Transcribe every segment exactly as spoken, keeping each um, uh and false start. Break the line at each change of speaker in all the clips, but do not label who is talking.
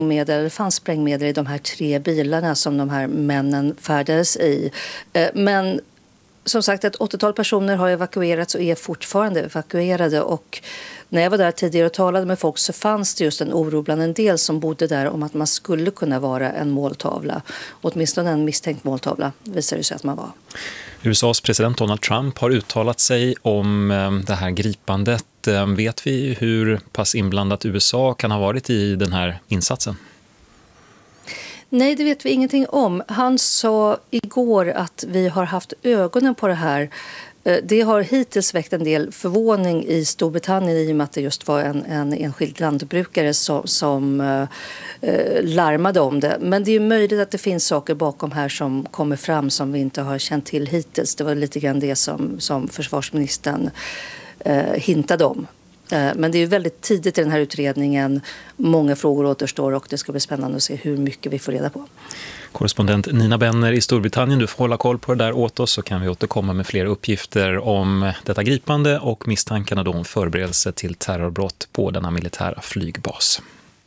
Medel, det fanns sprängmedel i de här tre bilarna som de här männen färdades i. Men som sagt, ett åttiotal personer har evakuerats och är fortfarande evakuerade. Och när jag var där tidigare och talade med folk så fanns det just en oro bland en del som bodde där om att man skulle kunna vara en måltavla. Åtminstone en misstänkt måltavla visade det sig att man var.
U S A:s president Donald Trump har uttalat sig om det här gripandet. Vet vi hur pass inblandat U S A kan ha varit i den här insatsen?
Nej, det vet vi ingenting om. Han sa igår att vi har haft ögonen på det här. Det har hittills väckt en del förvåning i Storbritannien i och med att det just var en, en enskild lantbrukare som, som eh, larmade om det. Men det är möjligt att det finns saker bakom här som kommer fram som vi inte har känt till hittills. Det var lite grann det som, som försvarsministern eh, hintade om. Eh, men det är väldigt tidigt i den här utredningen. Många frågor återstår och det ska bli spännande att se hur mycket vi får reda på.
Korrespondent Nina Benner i Storbritannien, du får hålla koll på det där åt oss så kan vi återkomma med fler uppgifter om detta gripande och misstankarna då om förberedelse till terrorbrott på denna militära flygbas.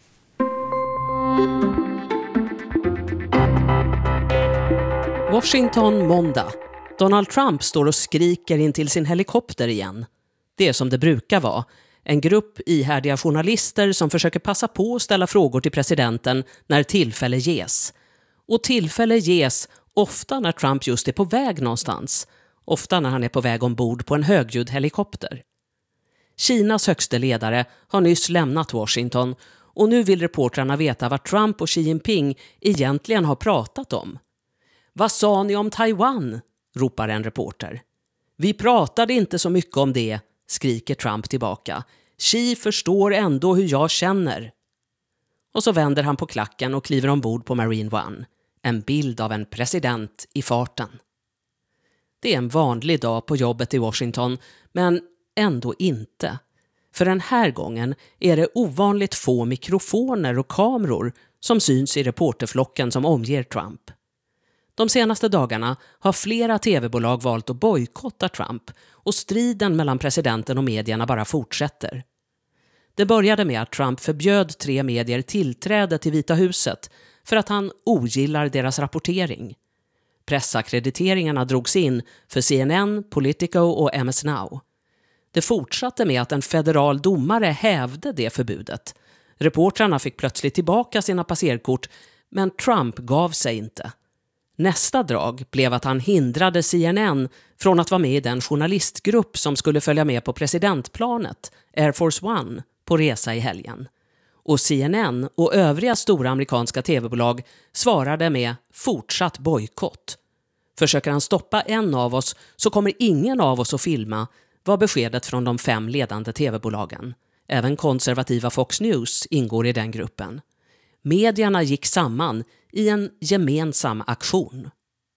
Washington måndag. Donald Trump står och skriker in till sin helikopter igen. Det är som det brukar vara. En grupp ihärdiga journalister som försöker passa på att ställa frågor till presidenten när tillfälle ges. Och tillfälle ges ofta när Trump just är på väg någonstans. Ofta när han är på väg ombord på en högljudd helikopter. Kinas högste ledare har nyss lämnat Washington och nu vill reportrarna veta vad Trump och Xi Jinping egentligen har pratat om. Vad sa ni om Taiwan? Ropar en reporter. Vi pratade inte så mycket om det, skriker Trump tillbaka. Xi förstår ändå hur jag känner. Och så vänder han på klacken och kliver ombord på Marine One. En bild av en president i farten. Det är en vanlig dag på jobbet i Washington, men ändå inte. För den här gången är det ovanligt få mikrofoner och kameror som syns i reporterflocken som omger Trump. De senaste dagarna har flera tv-bolag valt att bojkotta Trump och striden mellan presidenten och medierna bara fortsätter. Det började med att Trump förbjöd tre medier tillträde till Vita huset för att han ogillar deras rapportering. Pressakkrediteringarna drogs in för C N N, Politico och M S Now. Det fortsatte med att en federal domare hävde det förbudet. Reportrarna fick plötsligt tillbaka sina passerkort, men Trump gav sig inte. Nästa drag blev att han hindrade C N N från att vara med i den journalistgrupp som skulle följa med på presidentplanet, Air Force One, på resa i helgen. Och C N N och övriga stora amerikanska tv-bolag svarade med fortsatt bojkott. Försöker han stoppa en av oss så kommer ingen av oss att filma, var beskedet från de fem ledande tv-bolagen. Även konservativa Fox News ingår i den gruppen. Medierna gick samman i en gemensam aktion.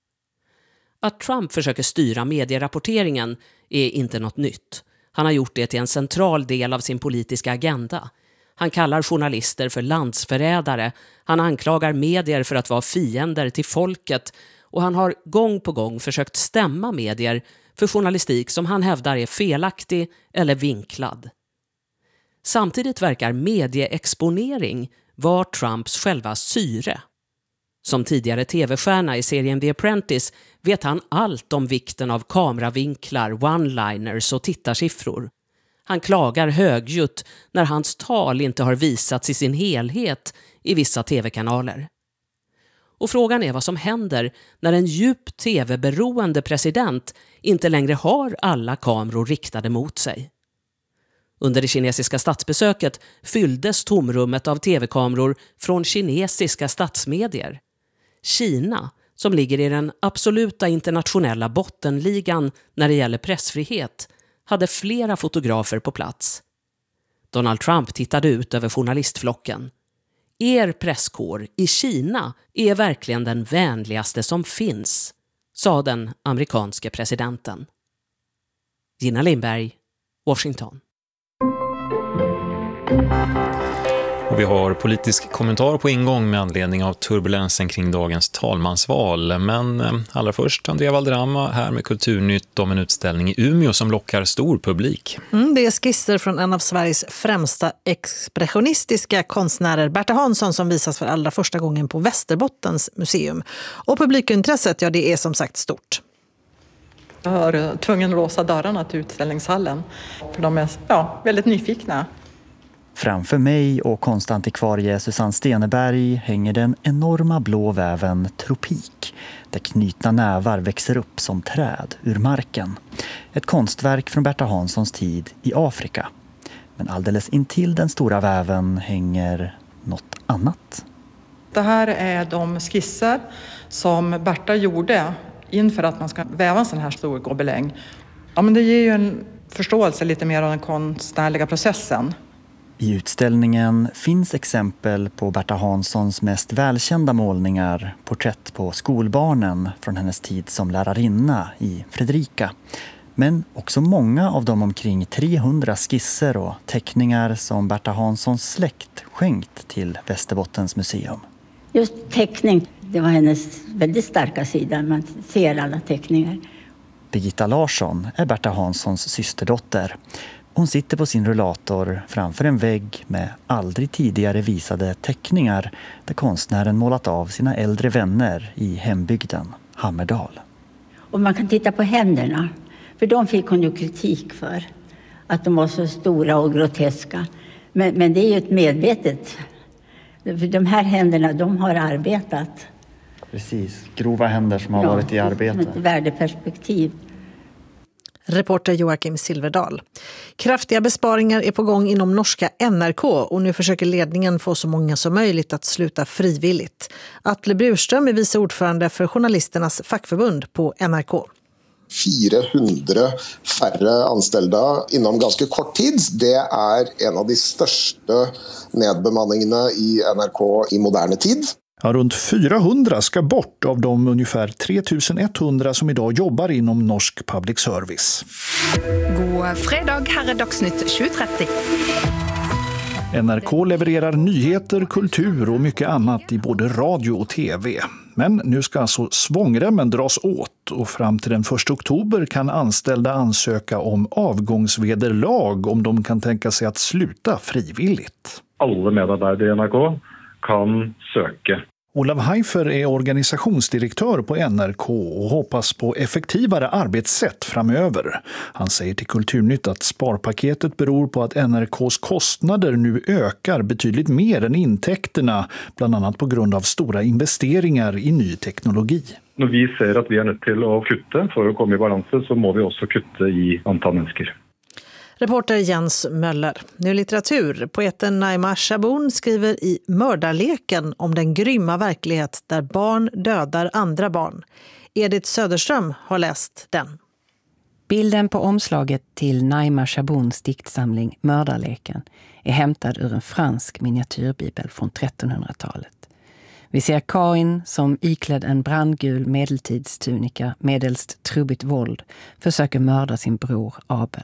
Att Trump försöker styra medierapporteringen är inte något nytt. Han har gjort det till en central del av sin politiska agenda. Han kallar journalister för landsförrädare, han anklagar medier för att vara fiender till folket och han har gång på gång försökt stämma medier för journalistik som han hävdar är felaktig eller vinklad. Samtidigt verkar medieexponering vara Trumps själva syre. Som tidigare tv-stjärna i serien The Apprentice vet han allt om vikten av kameravinklar, one-liners och tittarsiffror. Han klagar högljutt när hans tal inte har visats i sin helhet i vissa tv-kanaler. Och frågan är vad som händer när en djup tv-beroende president inte längre har alla kameror riktade mot sig. Under det kinesiska statsbesöket fylldes tomrummet av tv-kameror från kinesiska statsmedier. Kina, som ligger i den absoluta internationella bottenligan när det gäller pressfrihet, hade flera fotografer på plats. Donald Trump tittade ut över journalistflocken. Er presskår i Kina är verkligen den vänligaste som finns, sa den amerikanske presidenten. Gina Lindberg, Washington.
Och vi har politisk kommentar på ingång med anledning av turbulensen kring dagens talmansval. Men allra först, Andrea Valderrama här med Kulturnytt om en utställning i Umeå som lockar stor publik.
Mm, det är skisser från en av Sveriges främsta expressionistiska konstnärer, Berta Hansson, som visas för allra första gången på Västerbottens museum. Och publikintresset, ja, det är som sagt stort.
Jag har tvungen att låsa dörrarna till utställningshallen för de är ja, väldigt nyfikna.
Framför mig och konstantikvarie Susanne Steneberg hänger den enorma blå väven Tropik, där knutna nävar växer upp som träd ur marken. Ett konstverk från Berta Hanssons tid i Afrika. Men alldeles intill den stora väven hänger något annat.
Det här är de skisser som Berta gjorde inför att man ska väva en sån här stor gobeläng. Ja, men det ger ju en förståelse lite mer av den konstnärliga processen.
I utställningen finns exempel på Berta Hanssons mest välkända målningar, porträtt på skolbarnen från hennes tid som lärarinna i Fredrika. Men också många av de omkring trehundra skisser och teckningar som Berta Hanssons släkt skänkt till Västerbottens museum.
Just teckning, det var hennes väldigt starka sida. Man ser alla teckningar.
Birgitta Larsson är Berta Hanssons systerdotter. Hon sitter på sin rullator framför en vägg med aldrig tidigare visade teckningar där konstnären målat av sina äldre vänner i hembygden, Hammerdal.
Och man kan titta på händerna, för de fick hon ju kritik för. Att de var så stora och groteska. Men, men det är ju ett medvetet. För de här händerna, de har arbetat.
Precis, grova händer som har
ja,
varit i arbete.
Som ett värdeperspektiv.
Reporter Joakim Silverdal. Kraftiga besparingar är på gång inom norska N R K och nu försöker ledningen få så många som möjligt att sluta frivilligt. Atle Burström är vice ordförande för journalisternas fackförbund på N R K.
fyrahundra färre anställda inom ganska kort tid. Det är en av de största nedbemanningarna i N R K i modern tid.
Ja, runt fyrahundra ska bort av de ungefär tre tusen etthundra som idag jobbar inom norsk public service.
God fredag, här är Dagsnytt tjugo trettio.
N R K levererar nyheter, kultur och mycket annat i både radio och tv. Men nu ska alltså svångremmen dras åt och fram till den första oktober kan anställda ansöka om avgångsvederlag om de kan tänka sig att sluta frivilligt.
Alla medarbetare i N R K kan söka.
Olav Heifer är organisationsdirektör på N R K och hoppas på effektivare arbetssätt framöver. Han säger till Kulturnytt att sparpaketet beror på att N R K:s kostnader nu ökar betydligt mer än intäkterna, bland annat på grund av stora investeringar i ny teknologi.
När vi ser att vi är nödt till att kutta för att komma i balans så måste vi också kutta i antal människor.
Reporter Jens Möller. Nu litteratur. Poeten Naima Shaboon skriver i Mördarleken om den grymma verklighet där barn dödar andra barn. Edith Söderström har läst den.
Bilden på omslaget till Naima Shaboons diktsamling Mördarleken är hämtad ur en fransk miniatyrbibel från trettonhundratalet. Vi ser Kain som iklädd en brandgul medeltidstunika medelst trubbigt våld försöker mörda sin bror Abel.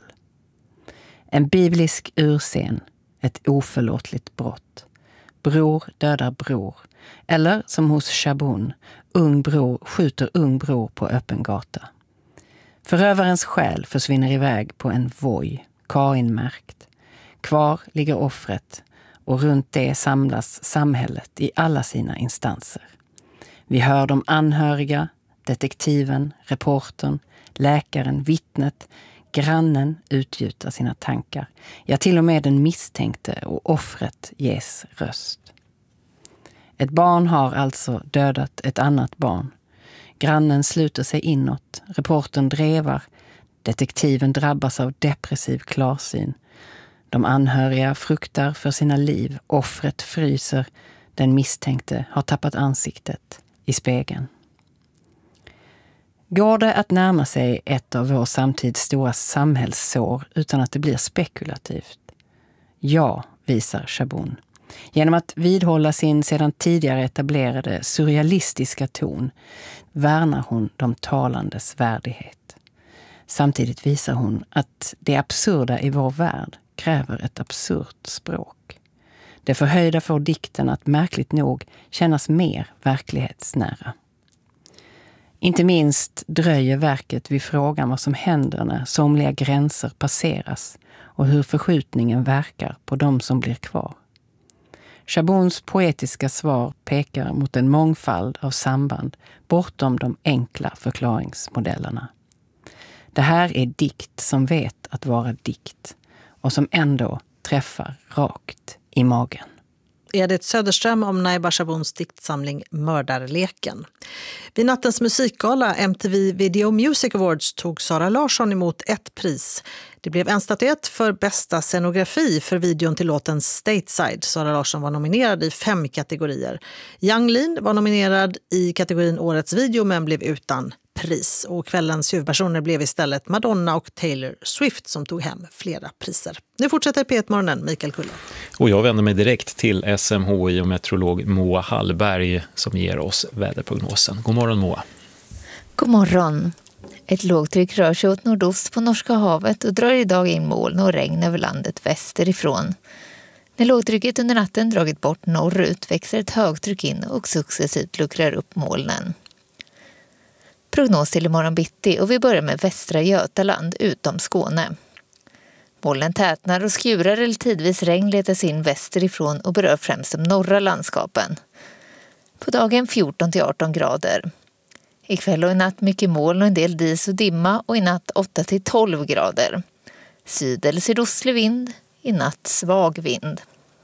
En biblisk urscen, ett oförlåtligt brott. Bror dödar bror. Eller som hos Shaboon, ung bror skjuter ung bror på öppen gata. Förövarens själ försvinner iväg på en voj, Kain-märkt. Kvar ligger offret och runt det samlas samhället i alla sina instanser. Vi hör de anhöriga, detektiven, reportern, läkaren, vittnet, grannen utgjuta sina tankar. Ja, till och med den misstänkte och offret ges röst. Ett barn har alltså dödat ett annat barn. Grannen sluter sig inåt. Reportern drevar. Detektiven drabbas av depressiv klarsyn. De anhöriga fruktar för sina liv. Offret fryser. Den misstänkte har tappat ansiktet i spegeln. Går det att närma sig ett av vår samtids stora samhällssår utan att det blir spekulativt? Ja, visar Shaboon. Genom att vidhålla sin sedan tidigare etablerade surrealistiska ton värnar hon de talandes värdighet. Samtidigt visar hon att det absurda i vår värld kräver ett absurt språk. Det förhöjda får dikten att märkligt nog kännas mer verklighetsnära. Inte minst dröjer verket vid frågan vad som händer när somliga gränser passeras och hur förskjutningen verkar på de som blir kvar. Chaboons poetiska svar pekar mot en mångfald av samband bortom de enkla förklaringsmodellerna. Det här är dikt som vet att vara dikt och som ändå träffar rakt i magen.
Edith Söderström om Naiba Chaboons diktsamling Mördarleken. Vid nattens musikgala M T V Video Music Awards tog Sara Larsson emot ett pris. Det blev en statyett för bästa scenografi för videon till låten Stateside. Sara Larsson var nominerad i fem kategorier. Yung Lean var nominerad i kategorin Årets video men blev utan pris. Och kvällens huvudpersoner blev istället Madonna och Taylor Swift som tog hem flera priser. Nu fortsätter P ett-morgonen, Mikael Kulle.
Och jag vänder mig direkt till S M H I och meteorolog Moa Hallberg som ger oss väderprognosen. God morgon Moa.
God morgon. Ett lågtryck rör sig åt nordost på Norska havet och drar idag in moln och regn över landet västerifrån. När lågtrycket under natten dragit bort norrut växer ett högtryck in och successivt luckrar upp molnen. Prognos till imorgon bitti och vi börjar med västra Götaland utom Skåne. Molnen tätnar och skurar eller tidvis regn letar sig in västerifrån och berör främst de norra landskapen. På dagen fjorton till arton grader. Ikväll och i natt mycket moln och en del dis och dimma och i natt åtta till tolv grader. Syd- eller sydostlig vind, i natt svag vind.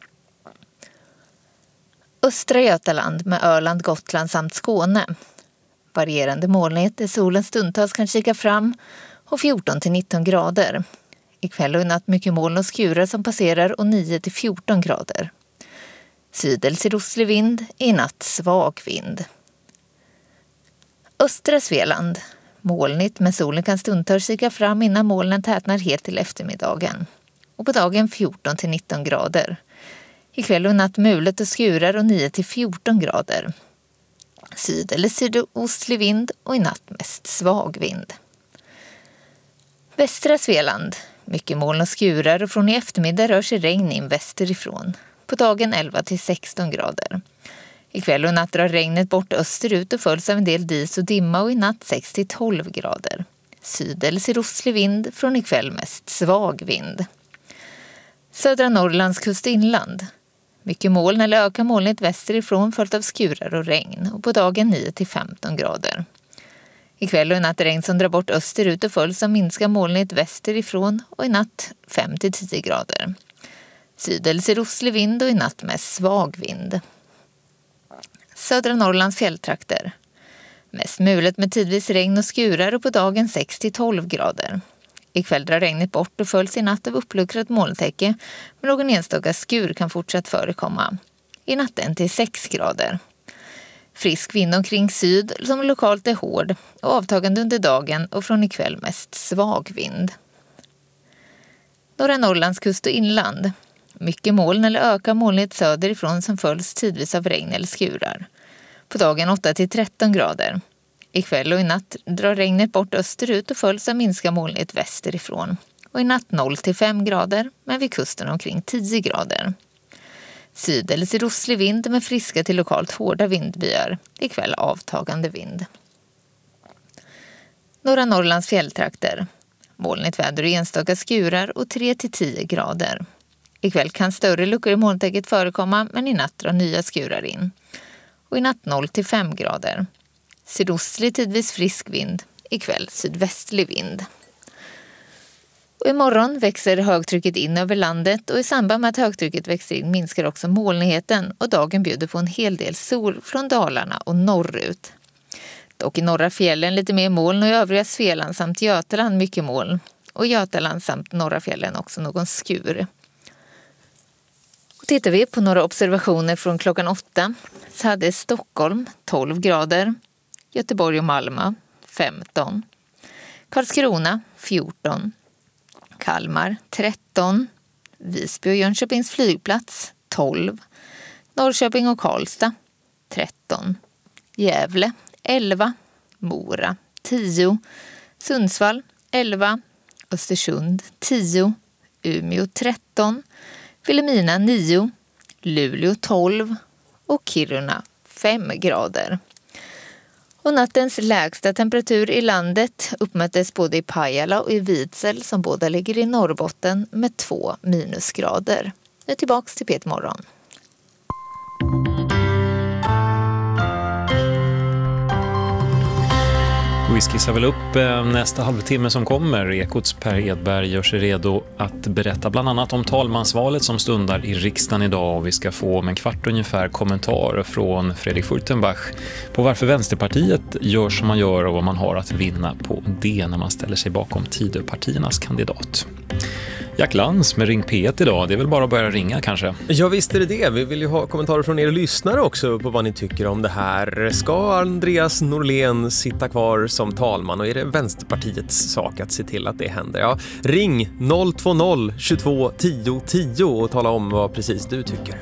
Östra Götaland med Öland, Gotland samt Skåne. Varierande molnighet där solen stundtals kan kika fram och fjorton till nitton grader. Ikväll och i natt mycket moln och skurar som passerar och nio till fjorton grader. Syd- eller sydostlig vind, i natt svag vind. Östra Svealand. Molnigt men solen kan stundtals kika fram innan molnen tätnar helt till eftermiddagen. Och på dagen fjorton till nitton grader. Ikväll och i natt mulet och skurar och nio till fjorton grader. Syd- eller sydostlig vind och i natt mest svag vind. Västra Svealand. Mycket moln och skurar och från i eftermiddag rör sig regn in västerifrån. På dagen elva till sexton grader. Ikväll och i natt drar regnet bort österut och följs av en del dis och dimma och i natt sex till tolv grader. Syd- eller sydostlig vind, från ikväll mest svag vind. Södra Norrlands kust inland. Mycket moln eller ökar molnigt västerifrån följt av skurar och regn och på dagen nio till femton grader. Ikväll och i natt regn som drar bort österut och följs av minska molnigt västerifrån och i natt fem till tio grader. Syd- eller sydostlig vind och i natt mest svag vind. Södra Norrlands fjälltrakter. Mest mulet med tidvis regn och skurar och på dagen sex till tolv grader. Ikväll drar regnet bort och följs i natt av uppluckrat molntäcke, men någon enstaka skur kan fortsatt förekomma. I natten till sex grader. Frisk vind omkring syd som lokalt är hård och avtagande under dagen och från ikväll mest svag vind. Norra Norrlands kust och inland. Mycket moln eller ökar molnighet söderifrån som följs tidvis av regn eller skurar. På dagen åtta till tretton grader. Ikväll och i natt drar regnet bort österut och följs av minska molnighet västerifrån. Och i natt noll till fem grader, men vid kusten omkring tio grader. Syd- eller sydostlig vind med friska till lokalt hårda vindbyar. Ikväll avtagande vind. Norra Norrlands fjälltrakter. Molnigt väder och enstaka skurar och tre till tio grader. Ikväll kan större luckor i molntäcket förekomma, men i natt drar nya skurar in. Och i natt noll till fem grader. Sydostlig tidvis frisk vind. Ikväll sydvästlig vind. Och imorgon växer högtrycket in över landet och i samband med att högtrycket växer in minskar också molnigheten och dagen bjuder på en hel del sol från Dalarna och norrut. Dock i norra fjällen lite mer moln och i övriga Svealand samt Götaland mycket moln. Och i Götaland samt norra fjällen också någon skur. Och tittar vi på några observationer från klockan åtta så hade Stockholm tolv grader, Göteborg och Malmö femton, Karlskrona fjorton, Kalmar tretton, Visby och Jönköpings flygplats tolv, Norrköping och Karlstad tretton, Gävle elva, Mora tio, Sundsvall elva, Östersund tio, Umeå tretton, Vilhelmina nio, Luleå tolv och Kiruna fem grader. Och nattens lägsta temperatur i landet uppmättes både i Pajala och i Vidsel som båda ligger i Norrbotten med två minusgrader. Nu tillbaks till Peter Morgon.
Vi skissar väl upp nästa halvtimme som kommer. Ekots Per Edberg gör sig redo att berätta bland annat om talmansvalet som stundar i riksdagen idag. Och vi ska få om en kvart ungefär kommentarer från Fredrik Furtenbach på varför Vänsterpartiet gör som man gör och vad man har att vinna på det när man ställer sig bakom Tidöpartiernas kandidat. Jack Lans med Ring P ett idag. Det är väl bara att börja ringa kanske.
Ja, visst är det det. Vi vill ju ha kommentarer från er lyssnare också på vad ni tycker om det här. Ska Andreas Norlén sitta kvar som talman och är det Vänsterpartiets sak att se till att det händer? Ja, ring noll två noll tjugotvå tio tio och tala om vad precis du tycker.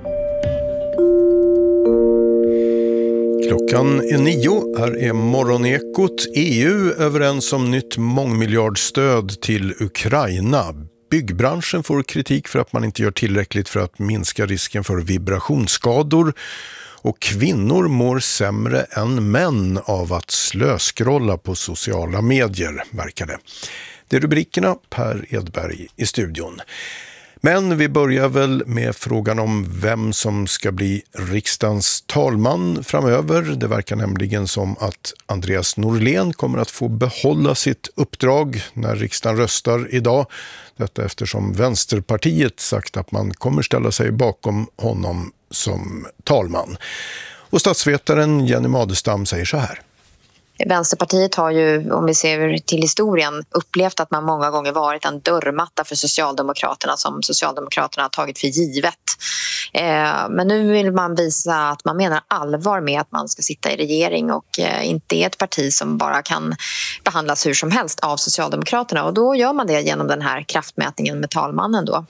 Klockan är nio. Här är Morgonekot. E U överens om nytt mångmiljardstöd till Ukraina. Byggbranschen får kritik för att man inte gör tillräckligt för att minska risken för vibrationsskador. Och kvinnor mår sämre än män av att slöskrolla på sociala medier, verkar det. Det är rubrikerna. Per Edberg i studion. Men vi börjar väl med frågan om vem som ska bli riksdagens talman framöver. Det verkar nämligen som att Andreas Norlén kommer att få behålla sitt uppdrag när riksdagen röstar idag. Detta eftersom Vänsterpartiet sagt att man kommer ställa sig bakom honom som talman. Och statsvetaren Jenny Madestam säger så här.
Vänsterpartiet har ju, om vi ser till historien, upplevt att man många gånger varit en dörrmatta för Socialdemokraterna som Socialdemokraterna har tagit för givet. Eh, men nu vill man visa att man menar allvar med att man ska sitta i regering och eh, inte är ett parti som bara kan behandlas hur som helst av Socialdemokraterna. Och då gör man det genom den här kraftmätningen med talmannen då.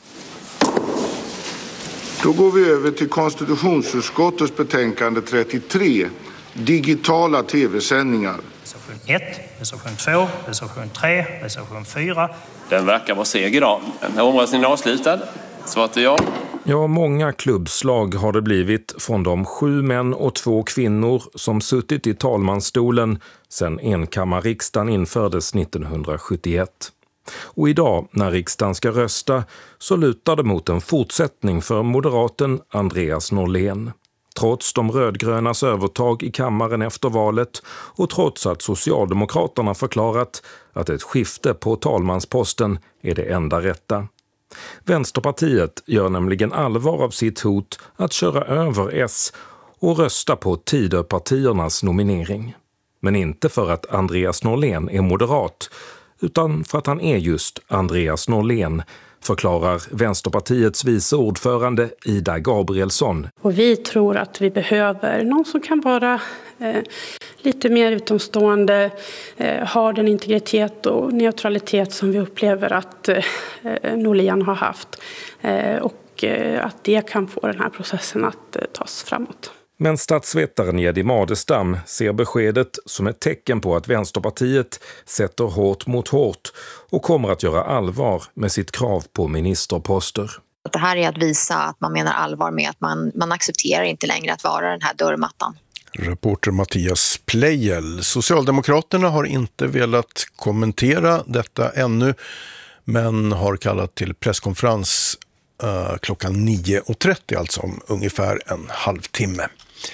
Då går vi över till konstitutionsutskottets betänkande trettiotre. Digitala tv-sändningar.
Reservation ett, reservation två, reservation tre, reservation fyra.
Den verkar vara seger idag. Den här omröstningen är avslutad. Svaret är ja.
Ja, många klubbslag har det blivit från de sju män och två kvinnor som suttit i talmansstolen sedan enkammarriksdagen infördes nittonhundrasjuttioett. Och idag, när riksdagen ska rösta, så lutar det mot en fortsättning för moderaten Andreas Norlén. Trots de rödgrönas övertag i kammaren efter valet och trots att Socialdemokraterna förklarat att ett skifte på talmansposten är det enda rätta. Vänsterpartiet gör nämligen allvar av sitt hot att köra över S och rösta på Tidöpartiernas nominering. Men inte för att Andreas Norlén är moderat, utan för att han är just Andreas Norlén, förklarar Vänsterpartiets vice ordförande Ida Gabrielsson.
Och vi tror att vi behöver någon som kan vara eh, lite mer utomstående, eh, ha den integritet och neutralitet som vi upplever att eh, Norlén har haft. Eh, och eh, att det kan få den här processen att eh, tas framåt.
Men statsvetaren Jenny Madestam ser beskedet som ett tecken på att Vänsterpartiet sätter hårt mot hårt och kommer att göra allvar med sitt krav på ministerposter.
Det här är att visa att man menar allvar med att man, man accepterar inte längre att vara den här dörrmattan.
Reporter Mattias Plejel. Socialdemokraterna har inte velat kommentera detta ännu, men har kallat till presskonferens uh, klockan nio och trettio, alltså om ungefär en halvtimme.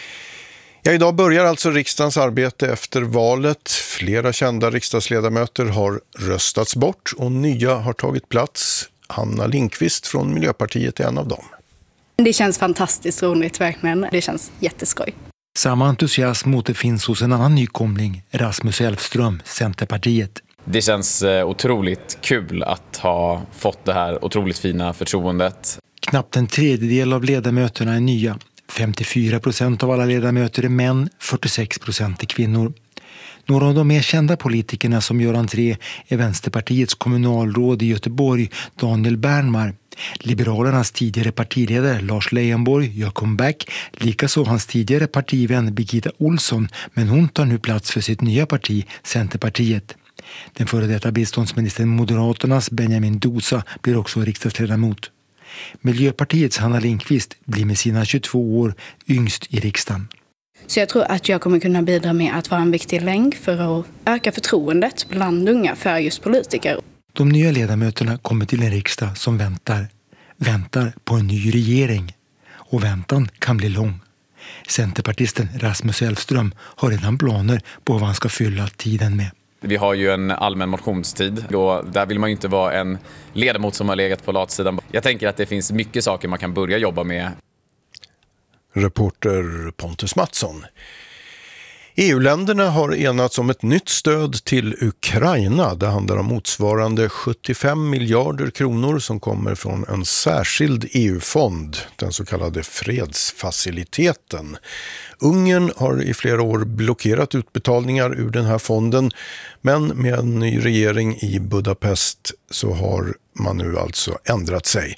Ja, idag börjar alltså riksdagens arbete efter valet. Flera kända riksdagsledamöter har röstats bort och nya har tagit plats. Hanna Lindqvist från Miljöpartiet är en av dem.
Det känns fantastiskt roligt verkligen. Det känns jätteskoj.
Samma entusiasm återfinns hos en annan nykomling, Rasmus Elfström, Centerpartiet.
Det känns otroligt kul att ha fått det här otroligt fina förtroendet.
Knappt en tredjedel av ledamöterna är nya. femtiofyra procent av alla ledamöter är män, fyrtiosex procent är kvinnor. Några av de mer kända politikerna som gör entré är Vänsterpartiets kommunalråd i Göteborg, Daniel Bernmar. Liberalernas tidigare partiledare Lars Leijonborg gör comeback, likaså hans tidigare partivän Birgitta Olsson, men hon tar nu plats för sitt nya parti, Centerpartiet. Den före detta biståndsministern Moderaternas Benjamin Dosa blir också riksdagsledamot. Miljöpartiets Hanna Lindqvist blir med sina tjugotvå år yngst i riksdagen.
Så jag tror att jag kommer kunna bidra med att vara en viktig länk för att öka förtroendet bland unga för just politiker.
De nya ledamöterna kommer till en riksdag som väntar, väntar på en ny regering. Och väntan kan bli lång. Centerpartisten Rasmus Elfström har redan planer på vad han ska fylla tiden med.
Vi har ju en allmän motionstid och där vill man ju inte vara en ledamot som har legat på latsidan. Jag tänker att det finns mycket saker man kan börja jobba med.
Reporter Pontus Mattsson. E U-länderna har enats om ett nytt stöd till Ukraina. Det handlar om motsvarande sjuttiofem miljarder kronor som kommer från en särskild E U-fond, den så kallade fredsfaciliteten. Ungern har i flera år blockerat utbetalningar ur den här fonden, men med en ny regering i Budapest så har man nu alltså ändrat sig.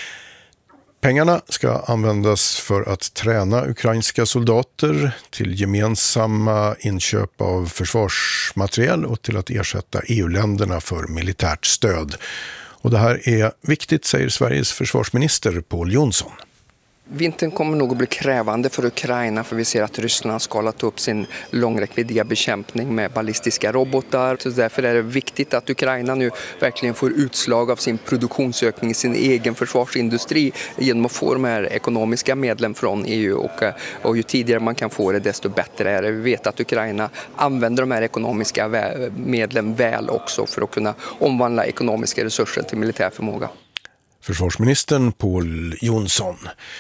Pengarna ska användas för att träna ukrainska soldater, till gemensamma inköp av försvarsmateriel och till att ersätta E U-länderna för militärt stöd. Och det här är viktigt, säger Sveriges försvarsminister Pål Jonsson.
Vintern kommer nog att bli krävande för Ukraina, för vi ser att Ryssland har skalat upp sin långräckviddiga bekämpning med ballistiska robotar. Så därför är det viktigt att Ukraina nu verkligen får utslag av sin produktionsökning i sin egen försvarsindustri genom att få de här ekonomiska medlen från E U. Och, och ju tidigare man kan få det, desto bättre är det. Vi vet att Ukraina använder de här ekonomiska medlen väl också för att kunna omvandla ekonomiska resurser till militär förmåga.
Försvarsministern Pål Jonsson.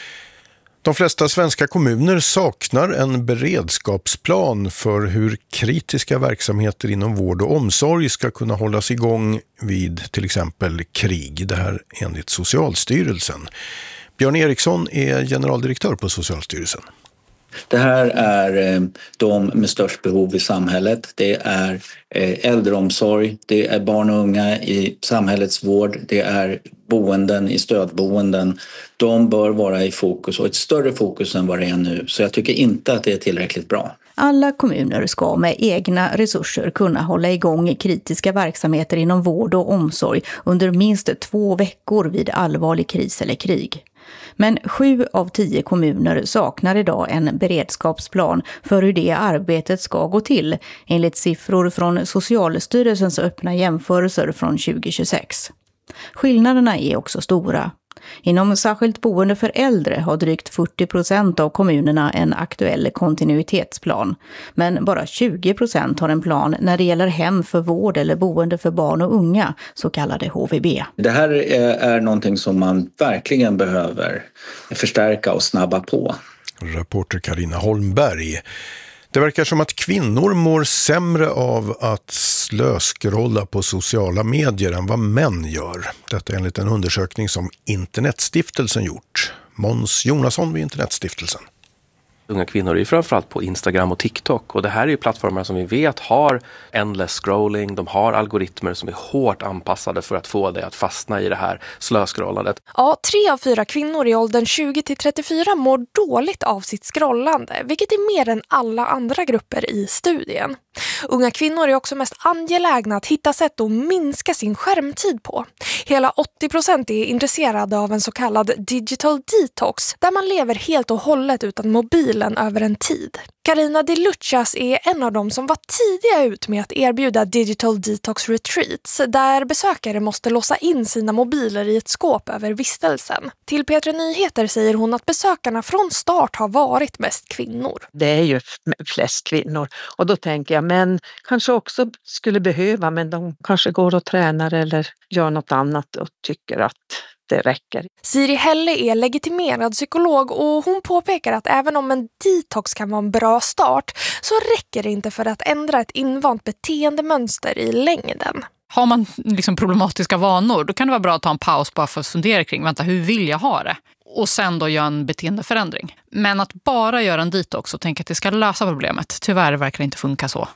De flesta svenska kommuner saknar en beredskapsplan för hur kritiska verksamheter inom vård och omsorg ska kunna hållas igång vid till exempel krig. Det här enligt Socialstyrelsen. Björn Eriksson är generaldirektör på Socialstyrelsen.
Det här är de med störst behov i samhället. Det är äldreomsorg, det är barn och unga i samhällets vård, det är boenden i stödboenden. De bör vara i fokus och ett större fokus än vad det är nu. Så jag tycker inte att det är tillräckligt bra.
Alla kommuner ska med egna resurser kunna hålla igång kritiska verksamheter inom vård och omsorg under minst två veckor vid allvarlig kris eller krig. Men sju av tio kommuner saknar idag en beredskapsplan för hur det arbetet ska gå till, enligt siffror från Socialstyrelsens öppna jämförelser från tjugo tjugosex. Skillnaderna är också stora. Inom särskilt boende för äldre har drygt fyrtio procent av kommunerna en aktuell kontinuitetsplan. Men bara tjugo procent har en plan när det gäller hem för vård eller boende för barn och unga, så kallade H V B.
Det här är, är någonting som man verkligen behöver förstärka och snabba på.
Reporter Carina Holmberg. Det verkar som att kvinnor mår sämre av att slöskrolla på sociala medier än vad män gör. Detta enligt en undersökning som Internetstiftelsen gjort. Måns Jonasson vid Internetstiftelsen.
Unga kvinnor är framförallt på Instagram och TikTok, och det här är ju plattformar som vi vet har endless scrolling, de har algoritmer som är hårt anpassade för att få dig att fastna i det här slöscrollandet.
Ja, tre av fyra kvinnor i åldern tjugo till trettiofyra mår dåligt av sitt scrollande, vilket är mer än alla andra grupper i studien. Unga kvinnor är också mest angelägna att hitta sätt att minska sin skärmtid på. Hela åttio procent är intresserade av en så kallad digital detox, där man lever helt och hållet utan mobilen över en tid. Carina de Luchas är en av dem som var tidiga ut med att erbjuda digital detox retreats, där besökare måste låsa in sina mobiler i ett skåp över vistelsen. Till P tre Nyheter säger hon att besökarna från start har varit mest kvinnor.
Det är ju flest kvinnor, och då tänker jag, men kanske också skulle behöva, men de kanske går och tränar eller gör något annat och tycker att det räcker.
Siri Helle är legitimerad psykolog, och hon påpekar att även om en detox kan vara en bra start, så räcker det inte för att ändra ett invant beteendemönster i längden.
Har man liksom problematiska vanor, då kan det vara bra att ta en paus bara för att fundera kring, vänta, hur vill jag ha det? Och sen då göra en beteendeförändring. Men att bara göra en detox och tänka att det ska lösa problemet, tyvärr verkar det inte funka så.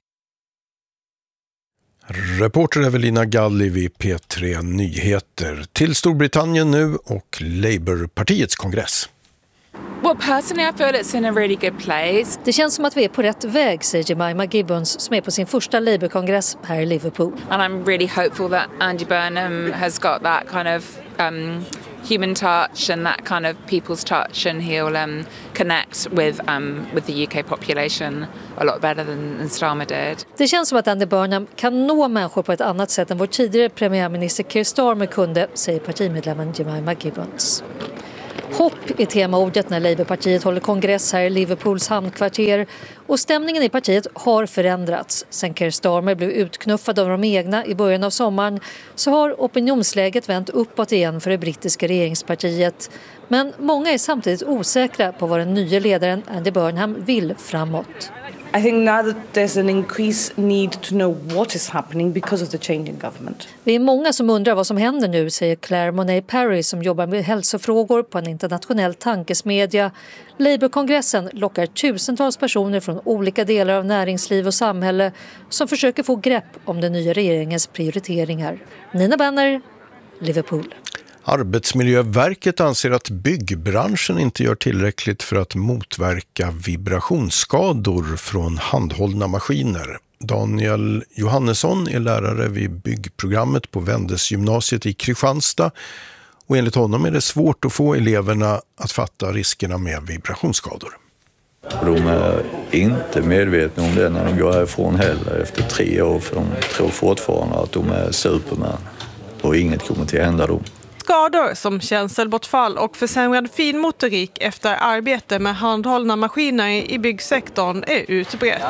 Reporter Evelina Galli vid P tre Nyheter. Till Storbritannien nu och Labourpartiets kongress.
Well, personally I feel it's in a really good place.
Det känns som att vi är på rätt väg, säger Jemima Gibbons, som är på sin första Labour-kongress här i Liverpool.
And I'm really hopeful that Andy Burnham has got that kind of um, human touch and that kind of people's touch, and he'll um, connect with um, with the U K population a lot better than, than Starmer did.
Det känns som att Andy Burnham kan nå människor på ett annat sätt än vår tidigare premiärminister Keir Starmer kunde, säger partimedlemmen Jemima Gibbons. Hopp är temaordet när Labourpartiet håller kongress här i Liverpools hamnkvarter, och stämningen i partiet har förändrats. Sen Keir Starmer blev utknuffad av de egna i början av sommaren så har opinionsläget vänt uppåt igen för det brittiska regeringspartiet. Men många är samtidigt osäkra på vad den nya ledaren Andy Burnham vill framåt.
I think now that there's an increased need to know what is happening because of the change in government.
Vi är många som undrar vad som händer nu, säger Claire Monet-Parry som jobbar med hälsofrågor på en internationell tankesmedja. Labour-kongressen lockar tusentals personer från olika delar av näringsliv och samhälle som försöker få grepp om den nya regeringens prioriteringar. Nina Benner, Liverpool.
Arbetsmiljöverket anser att byggbranschen inte gör tillräckligt för att motverka vibrationsskador från handhållna maskiner. Daniel Johannesson är lärare vid byggprogrammet på Vendesgymnasiet i Kristianstad, och enligt honom är det svårt att få eleverna att fatta riskerna med vibrationsskador.
De är inte medvetna om det när de går härifrån heller efter tre år, för de tror fortfarande att de är superman och inget kommer till att hända dem.
Skador som känselbortfall och försämrad finmotorik efter arbete med handhållna maskiner i byggsektorn är utbrett.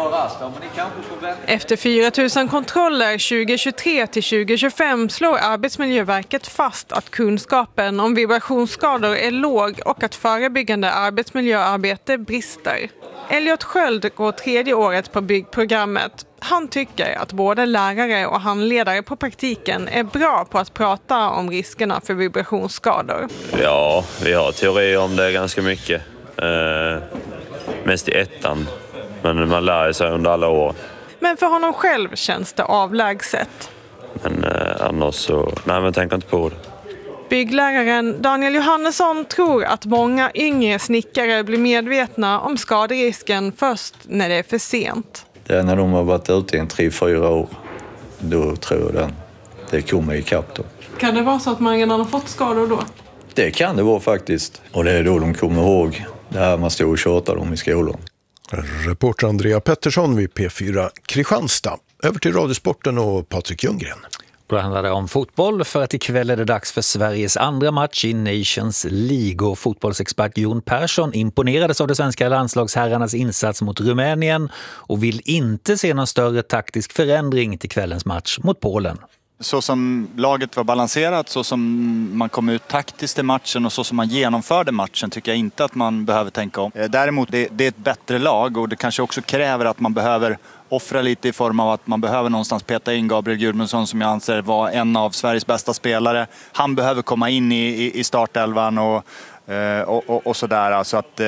Efter fyra tusen kontroller tjugo tjugotre till tjugo tjugofem slår Arbetsmiljöverket fast att kunskapen om vibrationsskador är låg och att förebyggande arbetsmiljöarbete brister. Elliot Sköld går tredje året på byggprogrammet. Han tycker att både lärare och handledare på praktiken är bra på att prata om riskerna för vibrationsskador.
Ja, vi har teori om det ganska mycket. Eh, mest i ettan. Men man lär sig under alla år.
Men för honom själv känns det avlägset.
Men eh, annars så... Nej, men tänk inte på det.
Byggläraren Daniel Johannesson tror att många yngre snickare blir medvetna om skaderisken först när det är för sent.
Det är när de har varit ute i en tre, fyra år. Då tror jag den. Det kommer i kapp då.
Kan det vara så att man redan har fått skador då?
Det kan det vara faktiskt. Och det är då de kommer ihåg det här man stod och tjatade om i skolan.
Reporter Andrea Pettersson vid P fyra Kristianstad. Över till Radiosporten och Patrik Ljunggren.
Då handlar det om fotboll, för att ikväll är det dags för Sveriges andra match i Nations League, och fotbollsexpert Jon Persson imponerades av de svenska landslagsherrarnas insats mot Rumänien och vill inte se någon större taktisk förändring till kvällens match mot Polen.
Så som laget var balanserat, så som man kom ut taktiskt i matchen och så som man genomförde matchen tycker jag inte att man behöver tänka om. Däremot det, det är ett bättre lag, och det kanske också kräver att man behöver offra lite i form av att man behöver någonstans peta in Gabriel Gudmundsson, som jag anser var en av Sveriges bästa spelare. Han behöver komma in i, i, i startelvan och, och, och, och sådär. Så att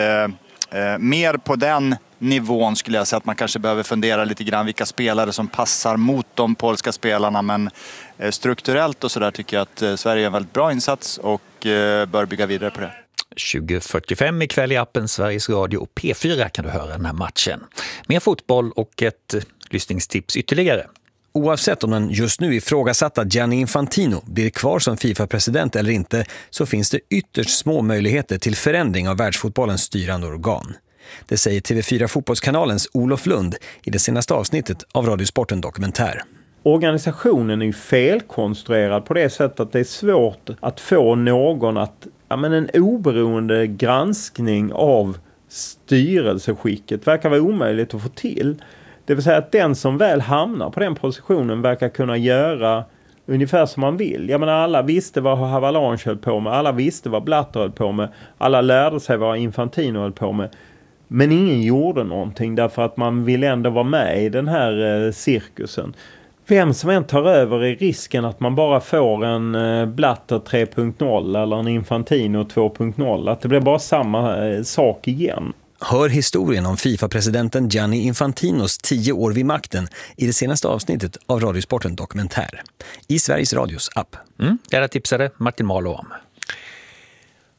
eh, mer på den nivån skulle jag säga att man kanske behöver fundera lite grann vilka spelare som passar mot de polska spelarna. Men eh, strukturellt och sådär tycker jag att eh, Sverige är en väldigt bra insats och eh, bör bygga vidare på det.
tjugo fyrtiofem ikväll i appen Sveriges Radio och P fyra kan du höra den här matchen. Mer fotboll och ett lyssningstips ytterligare.
Oavsett om den just nu ifrågasatta Gianni Infantino blir kvar som FIFA-president eller inte, så finns det ytterst små möjligheter till förändring av världsfotbollens styrande organ. Det säger T V fyra Fotbollskanalens Olof Lund i det senaste avsnittet av Radiosporten Dokumentär.
Organisationen är ju felkonstruerad på det sättet att det är svårt att få någon att, ja, men en oberoende granskning av styrelseskicket verkar vara omöjligt att få till. Det vill säga att den som väl hamnar på den positionen verkar kunna göra ungefär som man vill. Jag menar, alla visste vad Havelange höll på med, alla visste vad Blatter höll på med, alla lärde sig vad Infantino höll på med. Men ingen gjorde någonting därför att man vill ändå vara med i den här eh, cirkusen. Vem som än tar över är risken att man bara får en eh, Blatter tre punkt noll eller en Infantino två punkt noll. Att det blir bara samma eh, sak igen.
Hör historien om FIFA-presidenten Gianni Infantinos tio år vid makten i det senaste avsnittet av Radiosporten Dokumentär i Sveriges Radios app.
Mm, där tipsade Martin Malo om.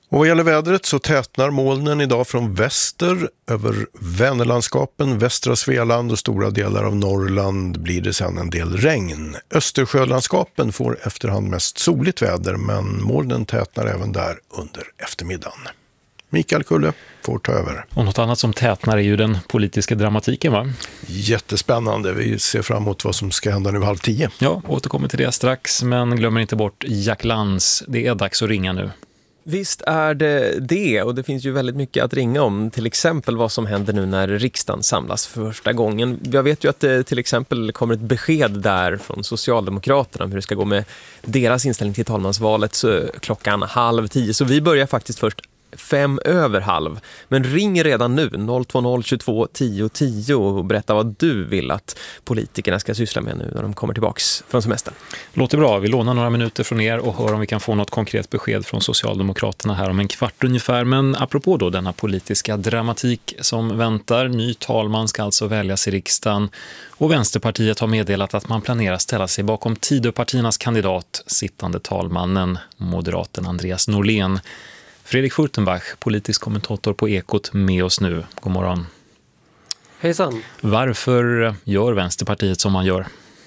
Och vad gäller vädret så tätnar molnen idag från väster över Vänerlandskapen, västra Svealand och stora delar av Norrland blir det sedan en del regn. Östersjölandskapen får efterhand mest soligt väder, men molnen tätnar även där under eftermiddagen. Mikael Kulle får ta över.
Och något annat som tätnar är ju den politiska dramatiken, va?
Jättespännande. Vi ser fram emot vad som ska hända nu halv tio.
Ja, återkommer till det strax, men glömmer inte bort Jack Lantz. Det är dags att ringa nu.
Visst är det det, och det finns ju väldigt mycket att ringa om, till exempel vad som händer nu när riksdagen samlas för första gången. Jag vet ju att det till exempel kommer ett besked där från Socialdemokraterna om hur det ska gå med deras inställning till talmansvalet så klockan halv tio, så vi börjar faktiskt först fem över halv. Men ring redan nu noll två noll tjugotvå tio tio och berätta vad du vill att politikerna ska syssla med nu när de kommer tillbaks från semestern.
Låter bra. Vi lånar några minuter från er och hör om vi kan få något konkret besked från Socialdemokraterna här om en kvart ungefär. Men apropå då denna politiska dramatik som väntar. Ny talman ska alltså väljas i riksdagen och Vänsterpartiet har meddelat att man planerar ställa sig bakom Tidöpartiernas kandidat, sittande talmannen, moderaten Andreas Norlén. Fredrik Furtenbach, politisk kommentator på Ekot, med oss nu. God morgon.
Hejsan.
Varför gör Vänsterpartiet som man gör?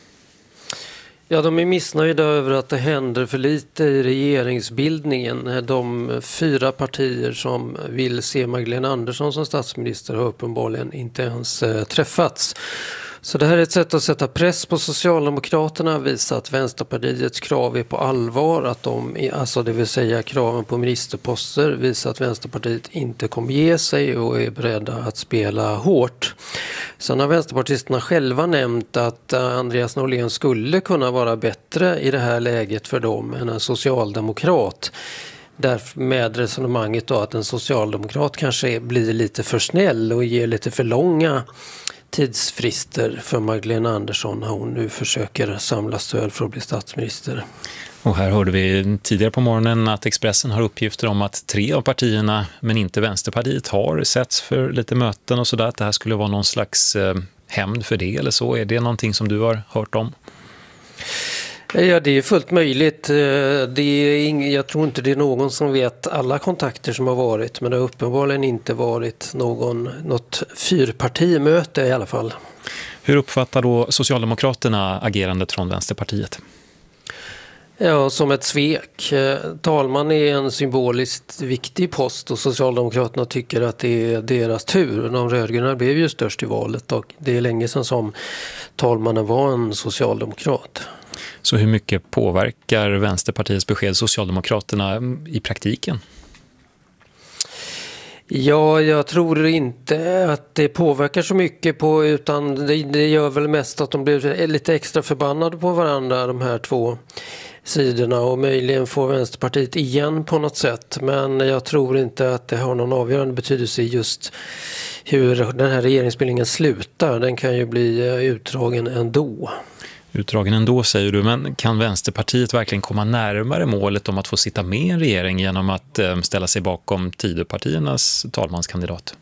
Ja, de är missnöjda över att det händer för lite i regeringsbildningen. De fyra partier som vill se Magdalena Andersson som statsminister har uppenbarligen inte ens eh, träffats. Så det här är ett sätt att sätta press på Socialdemokraterna, visa att Vänsterpartiets krav är på allvar, att de, alltså det vill säga kraven på ministerposter, visa att Vänsterpartiet inte kommer ge sig och är beredda att spela hårt. Sen har vänsterpartisterna själva nämnt att Andreas Norlén skulle kunna vara bättre i det här läget för dem än en socialdemokrat. Därför med resonemanget då att en socialdemokrat kanske blir lite för snäll och ger lite för långa tidsfrister för Magdalena Andersson när hon nu försöker samla stöd för att bli statsminister.
Och här hörde vi tidigare på morgonen att Expressen har uppgifter om att tre av partierna, men inte Vänsterpartiet, har setts för lite möten och sådär. Att det här skulle vara någon slags eh, hämnd för det eller så. Är det någonting som du har hört om?
Ja, det är fullt möjligt. Det är ing- jag tror inte det är någon som vet alla kontakter som har varit, men det har uppenbarligen inte varit någon, något fyrpartimöte i alla fall.
Hur uppfattar då Socialdemokraterna agerandet från Vänsterpartiet?
Ja, som ett svek. Talman är en symboliskt viktig post och Socialdemokraterna tycker att det är deras tur. De rödgröna blev ju störst i valet och det är länge sedan som talmannen var en socialdemokrat.
Så hur mycket påverkar Vänsterpartiets besked Socialdemokraterna i praktiken?
Ja, jag tror inte att det påverkar så mycket på, utan det, det gör väl mest att de blir lite extra förbannade på varandra, de här två sidorna, och möjligen får Vänsterpartiet igen på något sätt. Men jag tror inte att det har någon avgörande betydelse just hur den här regeringsbildningen slutar. Den kan ju bli utdragen ändå.
Utdragen ändå säger du, men kan Vänsterpartiet verkligen komma närmare målet om att få sitta med i en regering genom att ställa sig bakom Tidöpartiernas talmanskandidat?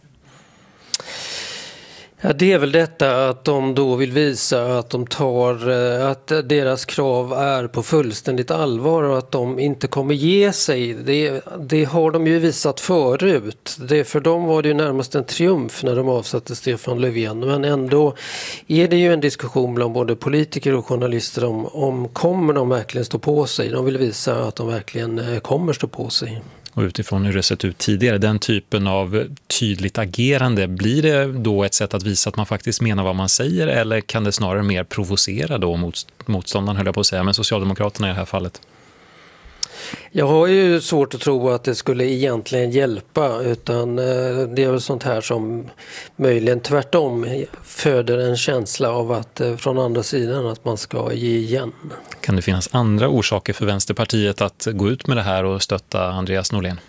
Ja, det är väl detta att de då vill visa att de tar, att deras krav är på fullständigt allvar och att de inte kommer ge sig. Det, det har de ju visat förut. Det, för dem var det ju närmast en triumf när de avsatte Stefan Löfven. Men ändå är det ju en diskussion bland både politiker och journalister om, om kommer de verkligen stå på sig. De vill visa att de verkligen kommer stå på sig.
Och utifrån hur det sett ut tidigare, den typen av tydligt agerande, blir det då ett sätt att visa att man faktiskt menar vad man säger, eller kan det snarare mer provocera då mot, motståndaren, höll jag på att säga, men Socialdemokraterna i det här fallet?
Jag har ju svårt att tro att det skulle egentligen hjälpa, utan det är väl sånt här som möjligen tvärtom föder en känsla av att från andra sidan att man ska ge igen.
Kan det finnas andra orsaker för Vänsterpartiet att gå ut med det här och stötta Andreas Norlén?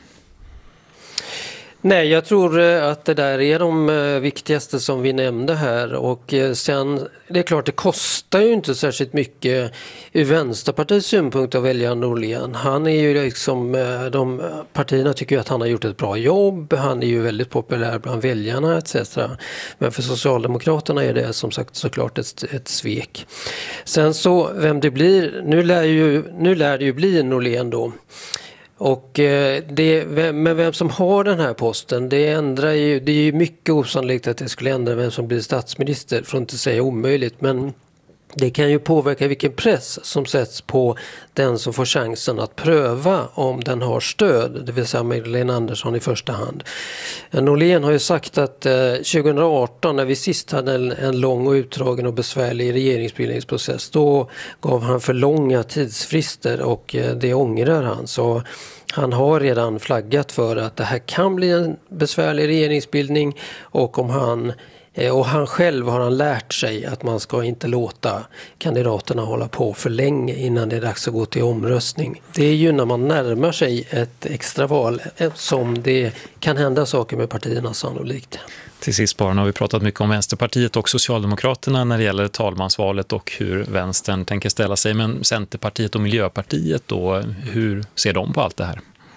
Nej, jag tror att det där är de viktigaste som vi nämnde här, och sen, det är klart, det kostar ju inte särskilt mycket ur Vänsterpartiets synpunkt att välja Norlén. Han är ju liksom, de partierna tycker ju att han har gjort ett bra jobb, han är ju väldigt populär bland väljarna et cetera. Men för Socialdemokraterna är det som sagt såklart ett, ett svek. Sen så, vem det blir, nu lär, ju, nu lär det ju bli Norlén då. Och eh, det, men vem som har den här posten, det ändrar ju, det är ju mycket osannolikt att det skulle ändra vem som blir statsminister, för att inte säga omöjligt, men det kan ju påverka vilken press som sätts på den som får chansen att pröva om den har stöd, det vill säga Magdalena Andersson i första hand. Norlén har ju sagt att eh, tjugo arton, när vi sist hade en, en lång och utdragen och besvärlig regeringsbildningsprocess, då gav han för långa tidsfrister och eh, det ångrar han. Så han har redan flaggat för att det här kan bli en besvärlig regeringsbildning, och om han Och han själv har han lärt sig att man ska inte låta kandidaterna hålla på för länge innan det är dags att gå till omröstning. Det är ju när man närmar sig ett extraval som det kan hända saker med partierna sannolikt.
Till sist bara, har vi pratat mycket om Vänsterpartiet och Socialdemokraterna när det gäller talmansvalet och hur vänstern tänker ställa sig. Men Centerpartiet och Miljöpartiet då, hur ser de på allt det här?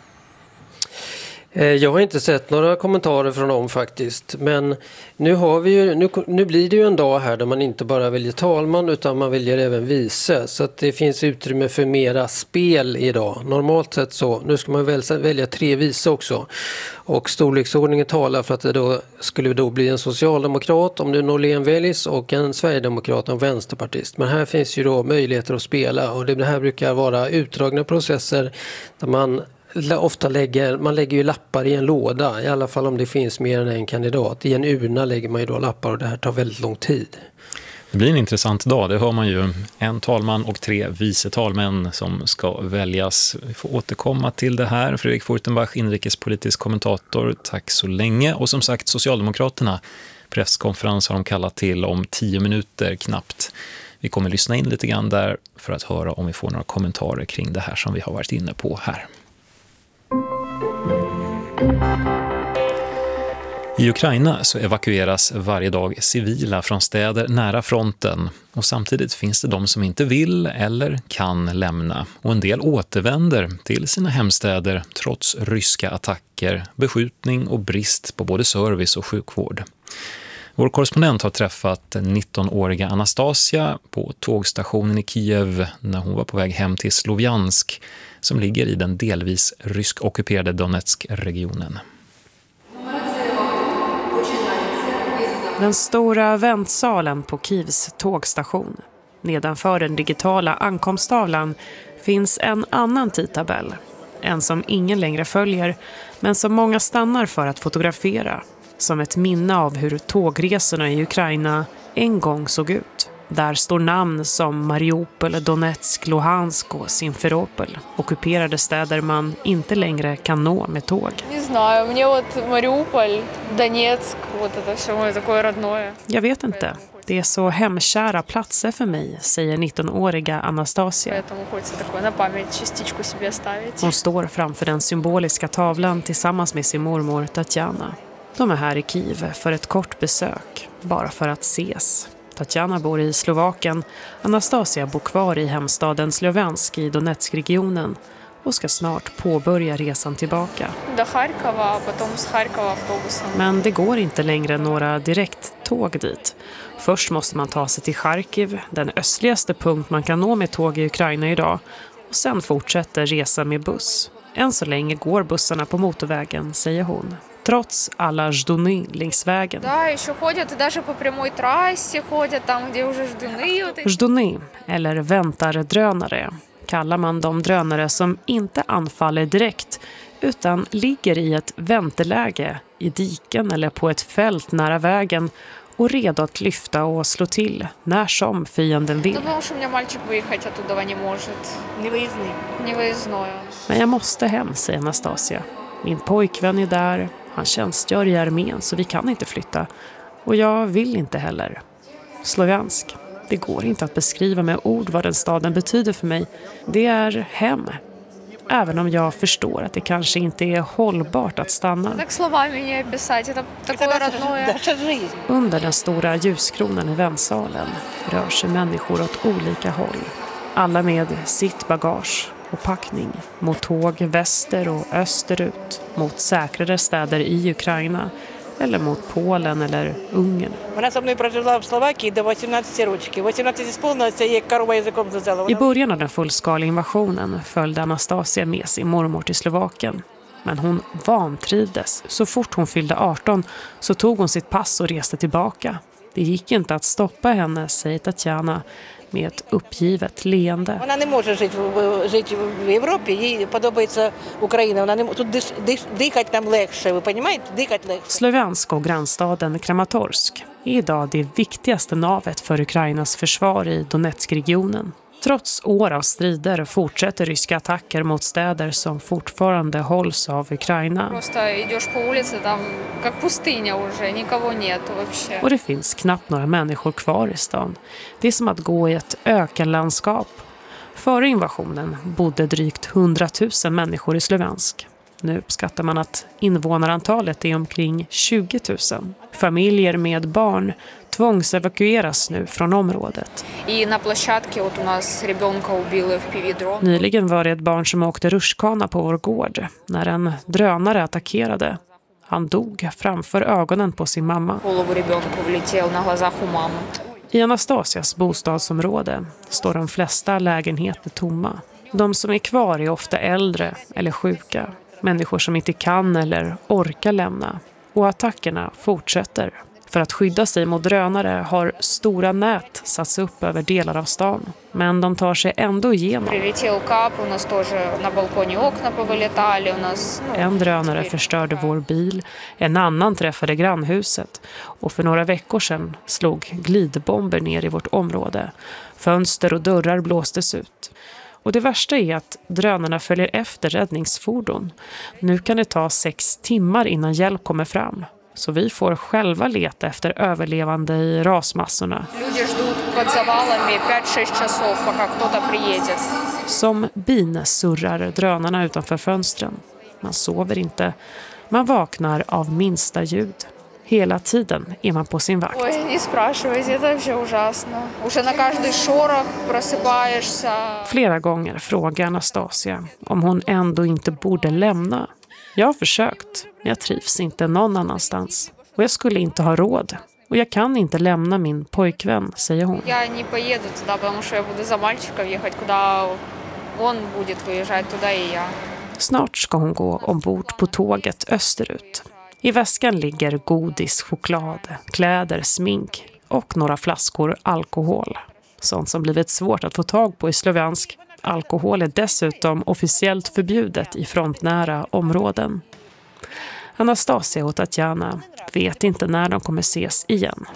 Jag har inte sett några kommentarer från dem faktiskt, men nu, har vi ju, nu, nu blir det ju en dag här där man inte bara väljer talman utan man väljer även vice, så att det finns utrymme för mera spel idag. Normalt sett så, nu ska man välja, välja tre vice också, och storleksordningen talar för att det då skulle då bli en socialdemokrat om nu Norlén väljs och en sverigedemokrat och en vänsterpartist. Men här finns ju då möjligheter att spela, och det här brukar vara utdragna processer där man ofta lägger, man lägger ju lappar i en låda, i alla fall om det finns mer än en kandidat. I en urna lägger man ju då lappar, och det här tar väldigt lång tid.
Det blir en intressant dag, det hör man ju. En talman och tre vice talmän som ska väljas. Vi får återkomma till det här. Fredrik Furtenbach, inrikespolitisk kommentator, tack så länge. Och som sagt, Socialdemokraterna, presskonferens har de kallat till om tio minuter knappt. Vi kommer lyssna in lite grann där för att höra om vi får några kommentarer kring det här som vi har varit inne på här. I Ukraina så evakueras varje dag civila från städer nära fronten, och samtidigt finns det de som inte vill eller kan lämna, och en del återvänder till sina hemstäder trots ryska attacker, beskjutning och brist på både service och sjukvård. Vår korrespondent har träffat nittonåriga Anastasia på tågstationen i Kiev när hon var på väg hem till Sloviansk, som ligger i den delvis rysk-ockuperade Donetsk-regionen.
Den stora väntsalen på Kievs tågstation. Nedanför den digitala ankomstavlan finns en annan tidtabell. En som ingen längre följer, men som många stannar för att fotografera. Som ett minne av hur tågresorna i Ukraina en gång såg ut. Där står namn som Mariupol, Donetsk, Luhansk och Simferopol. Ockuperade städer man inte längre kan nå med tåg. Jag vet inte. Det är så hemkära platser för mig, säger nittonåriga Anastasia. Hon står framför den symboliska tavlan tillsammans med sin mormor Tatjana. De är här i Kiev för ett kort besök, bara för att ses. Tatjana bor i Slovakien, Anastasia bor kvar i hemstaden Sloviansk i Donetsk-regionen och ska snart påbörja resan tillbaka. Men det går inte längre några direkttåg dit. Först måste man ta sig till Charkiv, den östligaste punkt man kan nå med tåg i Ukraina idag, och sen fortsätter resan med buss. Än så länge går bussarna på motorvägen, säger hon. Trots alla ждуны längs vägen. Ждуны, eller väntardrönare, kallar man de drönare som inte anfaller direkt utan ligger i ett vänteläge i diken eller på ett fält nära vägen och redo att lyfta och slå till när som fienden vill. Men jag måste hem, säger Anastasia. Min pojkvän är där, han tjänstgör i armén så vi kan inte flytta. Och jag vill inte heller. Sloviansk, det går inte att beskriva med ord vad den staden betyder för mig. Det är hem. Även om jag förstår att det kanske inte är hållbart att stanna. Under den stora ljuskronan i väntsalen rör sig människor åt olika håll. Alla med sitt bagage och packning mot tåg väster och österut, mot säkrare städer i Ukraina eller mot Polen eller Ungern. I början av den fullskaliga invasionen följde Anastasia med sin mormor till Slovakien. Men hon vantrivdes. Så fort hon fyllde arton så tog hon sitt pass och reste tillbaka. Det gick inte att stoppa henne, säger Tatjana med ett uppgivet leende.
Hon не може жити жити в Європі, їй подобається Україна. Вона не тут дихати нам легше, ви розумієте? Дихати легше.
Slovensk och grannstaden Kramatorsk är idag det viktigaste navet för Ukrainas försvar i Donetskregionen. Trots år av strider fortsätter ryska attacker mot städer som fortfarande hålls av Ukraina. Och det finns knappt några människor kvar i stan. Det är som att gå i ett ökenlandskap. Före invasionen bodde drygt hundratusen människor i Slovensk. Nu uppskattar man att invånarantalet är omkring tjugo tusen. Familjer med barn tvångsevakueras nu från området. Nyligen var det ett barn som åkte rutschkana på vår gård när en drönare attackerade. Han dog framför ögonen på sin mamma. I Anastasias bostadsområde står de flesta lägenheter tomma. De som är kvar är ofta äldre eller sjuka. Människor som inte kan eller orkar lämna. Och attackerna fortsätter. För att skydda sig mot drönare har stora nät satts upp över delar av stan. Men de tar sig ändå igenom. En drönare förstörde vår bil. En annan träffade grannhuset. Och för några veckor sedan slog glidbomber ner i vårt område. Fönster och dörrar blåstes ut. Och det värsta är att drönarna följer efter räddningsfordon. Nu kan det ta sex timmar innan hjälp kommer fram. Så vi får själva leta efter överlevande i rasmassorna. Som bin surrar drönarna utanför fönstren. Man sover inte. Man vaknar av minsta ljud. Hela tiden är man på sin vakt.
Ой, не спрашивайте, это вообще ужасно. Уже на каждый шорох просыпаешься.
Flera gånger frågar Anastasia om hon ändå inte borde lämna. Jag har försökt, men jag trivs inte någon annanstans. Och jag skulle inte ha råd. Och jag kan inte lämna min pojkvän, säger hon.
Я не поеду туда, потому что я буду за мальчиком ехать, куда он будет выезжать, туда и я.
Snart ska hon gå ombord på tåget österut. I väskan ligger godis, choklad, kläder, smink och några flaskor alkohol. Sånt som blivit svårt att få tag på i Slovensk. Alkohol är dessutom officiellt förbjudet i frontnära områden. Anastasia och Tatjana vet inte när de kommer ses igen.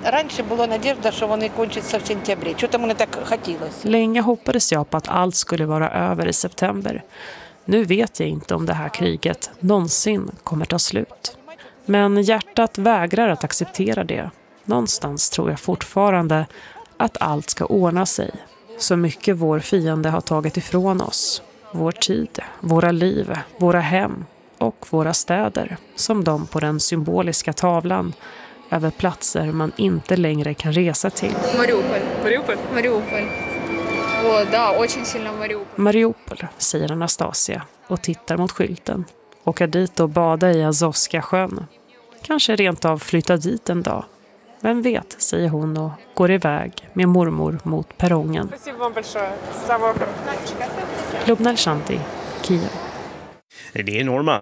Länge hoppades jag på att allt skulle vara över i september. Nu vet jag inte om det här kriget någonsin kommer ta slut. Men hjärtat vägrar att acceptera det. Någonstans tror jag fortfarande att allt ska ordna sig. Så mycket vår fiende har tagit ifrån oss. Vår tid, våra liv, våra hem och våra städer. Som de på den symboliska tavlan över platser man inte längre kan resa till.
Mariupol. Mariupol. Mariupol. О, да, очень сильно Mariupol.
Mariupol, säger Anastasia och tittar mot skylten. Åka dit och bada i Azovska sjön. Kanske rent av flytta dit en dag. Vem vet, säger hon och går iväg med mormor mot perrongen. Lubna Shanti, Kiev.
Det är enorma.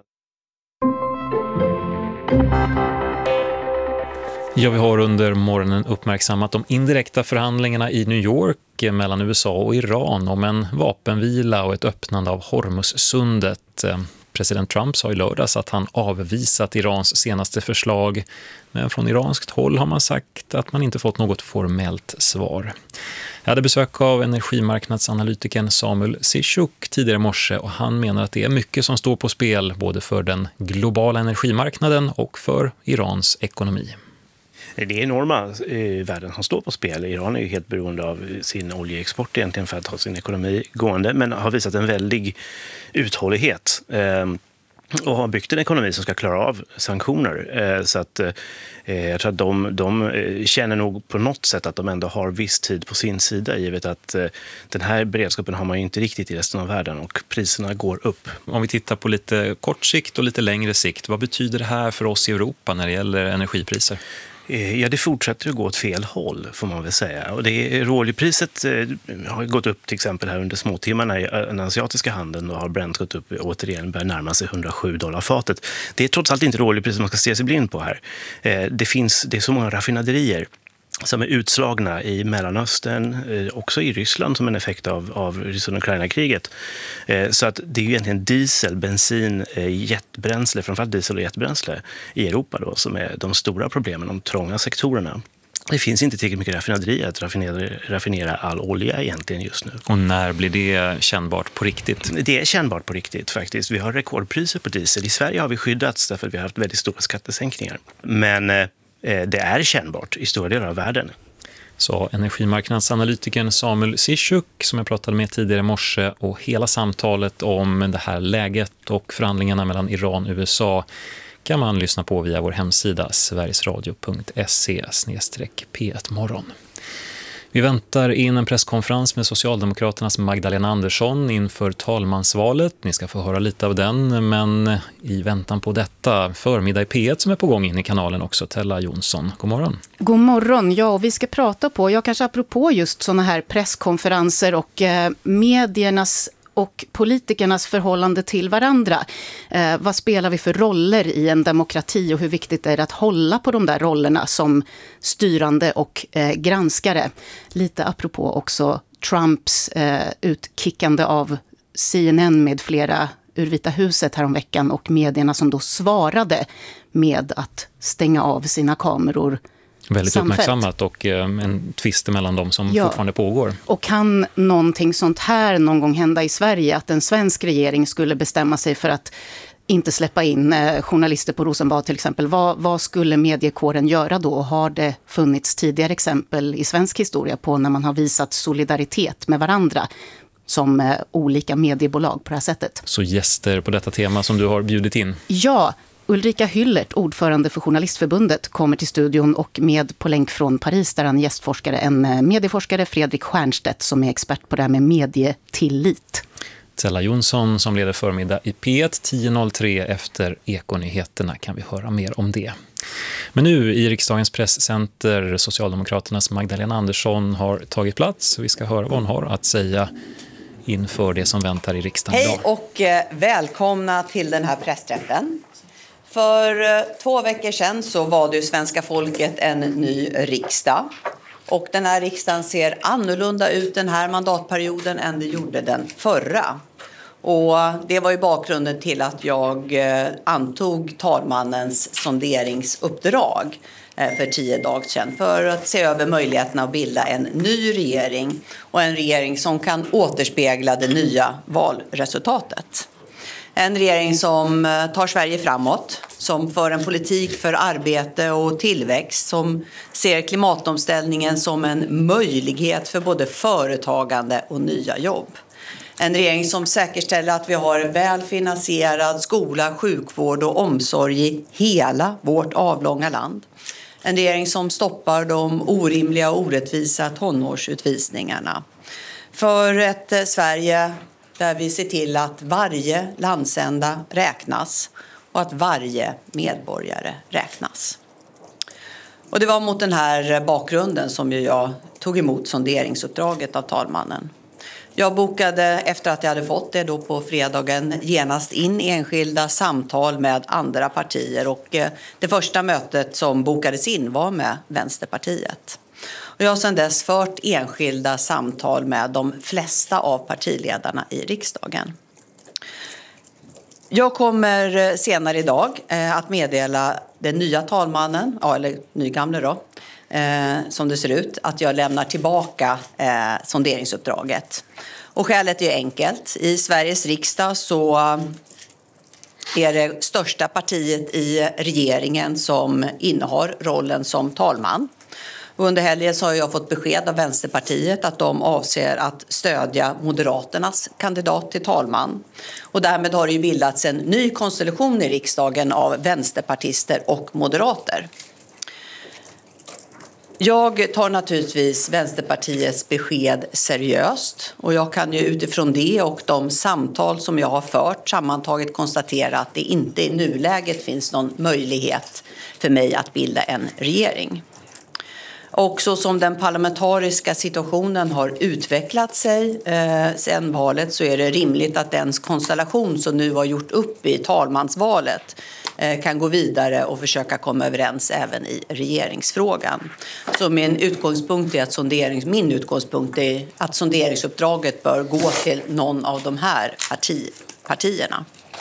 Ja, vi har under morgonen uppmärksammat de indirekta förhandlingarna i New York mellan U S A och Iran om en vapenvila och ett öppnande av Hormuzsundet. President Trump sa i lördags att han avvisat Irans senaste förslag, men från iranskt håll har man sagt att man inte fått något formellt svar. Jag hade besök av energimarknadsanalytikern Samuel Sishuk tidigare i morse och han menar att det är mycket som står på spel både för den globala energimarknaden och för Irans ekonomi.
Det är enorma eh, värden som står på spel. Iran är ju helt beroende av sin oljeexport egentligen för att ha sin ekonomi gående, men har visat en väldig uthållighet. Eh, och har byggt en ekonomi som ska klara av sanktioner. Så att jag tror att de, de känner nog på något sätt att de ändå har viss tid på sin sida, givet att den här beredskapen har man ju inte riktigt i resten av världen och priserna går upp.
Om vi tittar på lite kort sikt och lite längre sikt, vad betyder det här för oss i Europa när det gäller energipriser?
Ja, det fortsätter att gå åt fel håll, får man väl säga. Och det, råoljepriset har gått upp till exempel här under småtimmarna i den asiatiska handeln, och har Brent gått upp återigen, börjar närma sig hundrasju dollar fatet. Det är trots allt inte råoljepriset man ska se sig blind på här. Det finns, det är så många raffinaderier som är utslagna i Mellanöstern, också i Ryssland som en effekt av, av Ryssland-Ukraina-kriget. Så att det är ju egentligen diesel, bensin, jetbränsle, framförallt diesel och jetbränsle i Europa då, som är de stora problemen, de trånga sektorerna. Det finns inte tillräckligt mycket raffinaderier att raffinera, raffinera all olja egentligen just nu.
Och när blir det kännbart på riktigt?
Det är kännbart på riktigt faktiskt. Vi har rekordpriser på diesel. I Sverige har vi skyddats därför att vi har haft väldigt stora skattesänkningar. Men det är kännbart i stora delar av världen.
Så energimarknadsanalytikern Samuel Zizek som jag pratade med tidigare i morse, och hela samtalet om det här läget och förhandlingarna mellan Iran och U S A kan man lyssna på via vår hemsida sverigesradio punkt se slash p ett morgon. Vi väntar in en presskonferens med Socialdemokraternas Magdalena Andersson inför talmansvalet. Ni ska få höra lite av den, men i väntan på detta, förmiddag i P ett som är på gång in i kanalen också. Tella Jonsson, god morgon.
God morgon, ja, och vi ska prata på, jag kanske apropå just sådana här presskonferenser och eh, mediernas och politikernas förhållande till varandra. Eh, vad spelar vi för roller i en demokrati, och hur viktigt är det att hålla på de där rollerna som styrande och eh, granskare? Lite apropå också Trumps eh, utkickande av C N N med flera ur Vita huset häromveckan, och medierna som då svarade med att stänga av sina kameror.
Väldigt
samfällt.
Uppmärksammat, och eh, en tvist mellan dem som
ja.
fortfarande pågår.
Och kan någonting sånt här någon gång hända i Sverige, att en svensk regering skulle bestämma sig för att inte släppa in eh, journalister på Rosenbad till exempel? Vad, vad skulle mediekåren göra då? Har det funnits tidigare exempel i svensk historia på när man har visat solidaritet med varandra som eh, olika mediebolag på det här sättet?
Så gäster på detta tema som du har bjudit in?
Ja, Ulrika Hyllert, ordförande för Journalistförbundet, kommer till studion, och med på länk från Paris där han gästforskare, en medieforskare, Fredrik Stjernstedt, som är expert på det här med medietillit.
Tella Jonsson som leder förmiddag i P ett tio noll tre efter Ekonyheterna kan vi höra mer om det. Men nu i riksdagens presscenter, Socialdemokraternas Magdalena Andersson har tagit plats. Vi ska höra vad hon har att säga inför det som väntar i riksdagen idag.
Hej och välkomna till den här pressträffen. För två veckor sedan så valde ju svenska folket en ny riksdag. Och den här riksdagen ser annorlunda ut den här mandatperioden än det gjorde den förra. Och det var ju bakgrunden till att jag antog talmannens sonderingsuppdrag för tio dagar sedan. För att se över möjligheterna att bilda en ny regering. Och en regering som kan återspegla det nya valresultatet. En regering som tar Sverige framåt, som för en politik för arbete och tillväxt, som ser klimatomställningen som en möjlighet för både företagande och nya jobb. En regering som säkerställer att vi har väl finansierad skola, sjukvård och omsorg i hela vårt avlånga land. En regering som stoppar de orimliga och orättvisa tonårsutvisningarna. För ett Sverige där vi ser till att varje landsända räknas och att varje medborgare räknas. Och det var mot den här bakgrunden som jag tog emot sonderingsuppdraget av talmannen. Jag bokade, efter att jag hade fått det då på fredagen, genast in enskilda samtal med andra partier. Och det första mötet som bokades in var med Vänsterpartiet. Och jag har sedan dess fört enskilda samtal med de flesta av partiledarna i riksdagen. Jag kommer senare idag att meddela den nya talmannen, eller nygamle då, som det ser ut, att jag lämnar tillbaka sonderingsuppdraget. Och skälet är enkelt. I Sveriges riksdag så är det största partiet i regeringen som innehar rollen som talman. Och under helgen så har jag fått besked av Vänsterpartiet att de avser att stödja Moderaternas kandidat till talman. Och därmed har det ju bildats en ny konstellation i riksdagen av vänsterpartister och moderater. Jag tar naturligtvis Vänsterpartiets besked seriöst och jag kan ju utifrån det och de samtal som jag har fört sammantaget konstatera att det inte i nuläget finns någon möjlighet för mig att bilda en regering. Och så som den parlamentariska situationen har utvecklat sig eh, sedan valet så är det rimligt att den konstellation som nu har gjort upp i talmansvalet eh, kan gå vidare och försöka komma överens även i regeringsfrågan. Så min utgångspunkt är att sonderings, min utgångspunkt är att sonderingsuppdraget bör gå till någon av de här parti, partierna.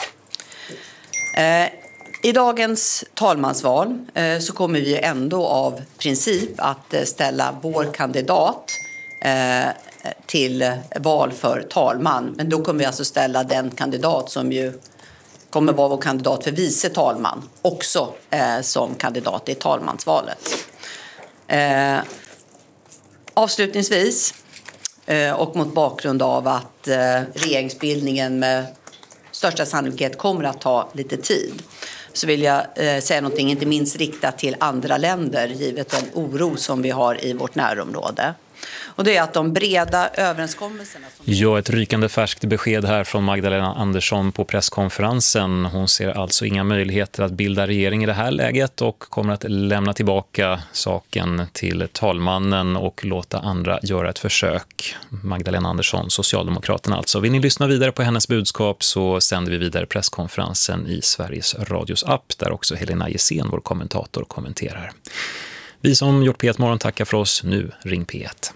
Eh, I dagens talmansval eh, så kommer vi ändå av princip att eh, ställa vår kandidat eh, till val för talman. Men då kommer vi alltså ställa den kandidat som ju kommer vara vår kandidat för vice talman också eh, som kandidat i talmansvalet. Eh, avslutningsvis eh, och mot bakgrund av att eh, regeringsbildningen med största sannolikhet kommer att ta lite tid så vill jag eh, säga någonting inte minst riktat till andra länder givet den oro som vi har i vårt närområde. Och det är att de breda överenskommelserna... Som...
Ja, ett rykande färskt besked här från Magdalena Andersson på presskonferensen. Hon ser alltså inga möjligheter att bilda regering i det här läget och kommer att lämna tillbaka saken till talmannen och låta andra göra ett försök. Magdalena Andersson, Socialdemokraterna alltså. Vill ni lyssna vidare på hennes budskap så sänder vi vidare presskonferensen i Sveriges Radios app där också Helena Gessén, vår kommentator, kommenterar. Vi som gjort P ett Morgon tackar för oss. Nu ring P ett.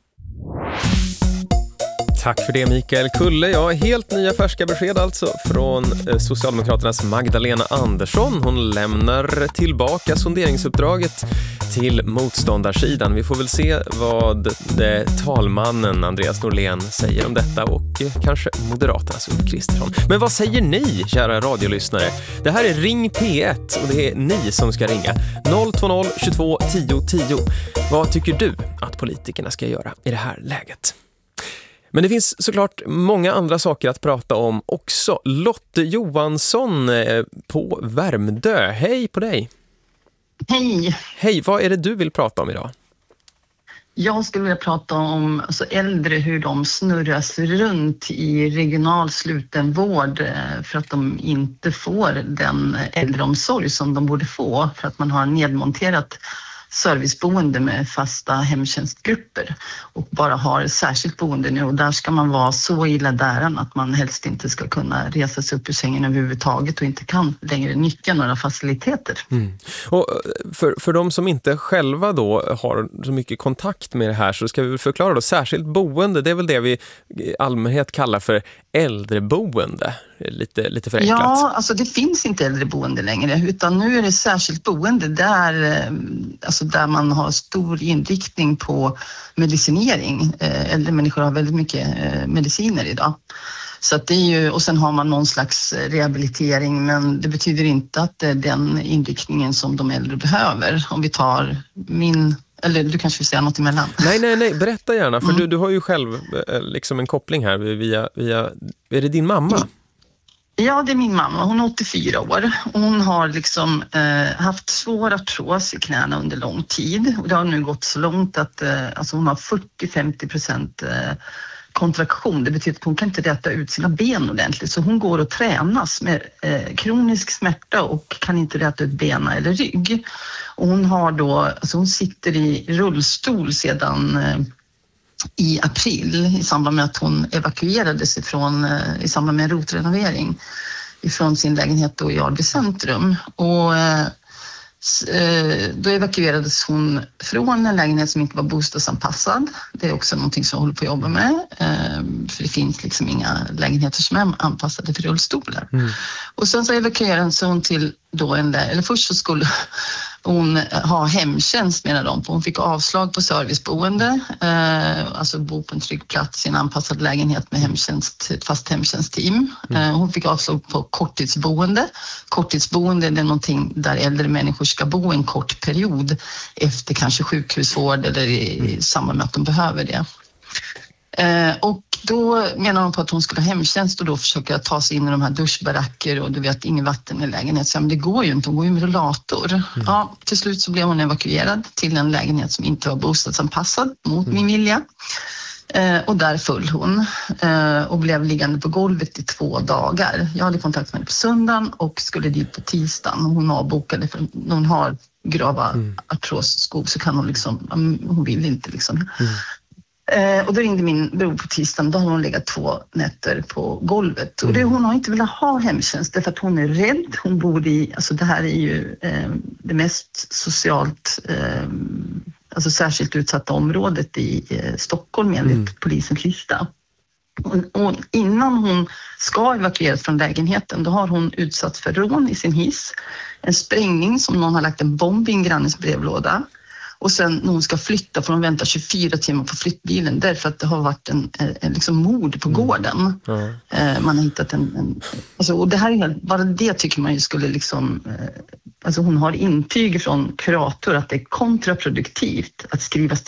Tack för det Mikael Kulle. Ja, helt nya färska besked alltså från Socialdemokraternas Magdalena Andersson. Hon lämnar tillbaka sonderingsuppdraget till motståndarsidan. Vi får väl se vad det, talmannen Andreas Norlén säger om detta och kanske Moderaternas Ulf Kristersson. Men vad säger ni, kära radiolyssnare? Det här är Ring P ett och det är ni som ska ringa. noll två noll tjugotvå tio tio. Vad tycker du att politikerna ska göra i det här läget? Men det finns såklart många andra saker att prata om också. Lotte Johansson på Värmdö. Hej på dig!
Hej!
Hej, vad är det du vill prata om idag?
Jag skulle vilja prata om alltså, äldre, hur de snurras runt i regional slutenvård för att de inte får den äldreomsorg som de borde få för att man har nedmonterat serviceboende med fasta hemtjänstgrupper och bara har särskilt boende nu och där ska man vara så illa däran att man helst inte ska kunna resa sig upp ur sängen överhuvudtaget och inte kan längre nyttja några faciliteter.
Mm. Och för, för de som inte själva då har så mycket kontakt med det här så ska vi förklara då, särskilt boende, det är väl det vi i allmänhet kallar för äldreboende. Lite, lite förenklat.
Ja, alltså det finns inte äldreboende längre utan nu är det särskilt boende där, alltså där man har stor inriktning på medicinering. Äldre människor har väldigt mycket mediciner idag. Så att det är ju, och sen har man någon slags rehabilitering men det betyder inte att det är den inriktningen som de äldre behöver. Om vi tar min... Eller du kanske vill säga något emellan.
Nej, nej, nej. Berätta gärna. För mm. du, du har ju själv liksom en koppling här via, via... Är det din mamma?
Ja, det är min mamma. Hon är åttiofyra år. Hon har liksom eh, haft svår artros i knäna under lång tid. Och det har nu gått så långt att eh, alltså hon har fyrtio till femtio procent eh, kontraktion. Det betyder att hon kan inte rätta ut sina ben ordentligt. Så hon går och tränas med eh, kronisk smärta och kan inte rätta ut bena eller rygg. Och hon har då, alltså hon sitter i rullstol sedan eh, i april i samband med att hon evakuerades ifrån, eh, i samband med en rotrenovering ifrån sin lägenhet då i Alby centrum. Och eh, då evakuerades hon från en lägenhet som inte var bostadsanpassad. Det är också någonting som jag håller på att jobba med. För det finns liksom inga lägenheter som är anpassade för rullstolar. Mm. Och sen så evakuerades hon till då en, eller först så skulle hon har hemtjänst menar de på. Hon fick avslag på serviceboende, eh, alltså bo på en trygg plats i en anpassad lägenhet med hemtjänst, ett fast hemtjänstteam. Eh, hon fick avslag på korttidsboende. Korttidsboende är någonting där äldre människor ska bo en kort period efter kanske sjukhusvård eller i, i samband med att de behöver det. Eh, och då menar de på att hon skulle ha hemtjänst och då försöka ta sig in i de här duschbaracker och du vet, ingen vatten i lägenhet. Så, men det går ju inte, hon går ju med rollator. Mm. Ja, till slut så blev hon evakuerad till en lägenhet som inte var bostadsanpassad mot mm. min vilja. Eh, och där föll hon eh, och blev liggande på golvet i två dagar. Jag hade kontakt med henne på söndagen och skulle dit på tisdagen. Hon avbokade för hon har grava mm. artrosskov så kan hon liksom, hon vill inte liksom. Mm. Eh, och då ringde min bror på tisdagen, då har hon legat två nätter på golvet. Och det, hon har inte velat ha hemtjänst därför att hon är rädd. Hon bor i, alltså det här är ju eh, det mest socialt, eh, alltså särskilt utsatta området i eh, Stockholm enligt mm. polisens lista. Och, och innan hon ska evakueras från lägenheten, då har hon utsatts för rån i sin hiss. En sprängning som någon har lagt en bomb i en grannes brevlåda. Och sen när hon ska flytta får hon vänta tjugofyra timmar på flyttbilen därför att det har varit en, en liksom mord på gården. Mm. Mm. Man har hittat en... en alltså, och det här är bara det tycker man ju skulle liksom... Alltså hon har intyg från kurator att det är kontraproduktivt att skrivas